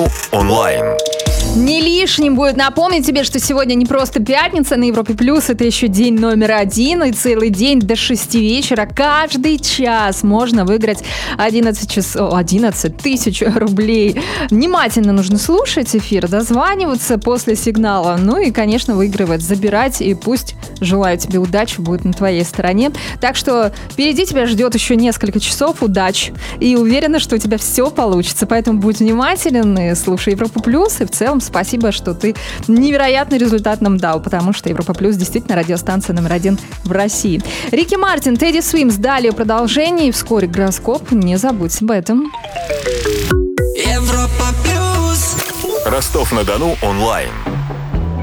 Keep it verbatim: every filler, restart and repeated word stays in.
онлайн. Не лишним будет напомнить тебе, что сегодня не просто пятница на Европе Плюс, это еще день номер один, и целый день до шести вечера, каждый час можно выиграть одиннадцать часов, одиннадцать тысяч рублей. Внимательно нужно слушать эфир, дозваниваться после сигнала, ну и, конечно, выигрывать, забирать, и пусть, желаю тебе удачи, будет на твоей стороне. Так что впереди тебя ждет еще несколько часов удач, и уверена, что у тебя все получится, поэтому будь внимателен и слушай Европу Плюс, и в целом спасибо, что ты невероятный результат нам дал, потому что Европа Плюс действительно радиостанция номер один в России. Рики Мартин, Тедди Свимс, далее продолжение, и вскоре гороскоп, не забудь об этом. Европа Плюс. Ростов-на-Дону онлайн.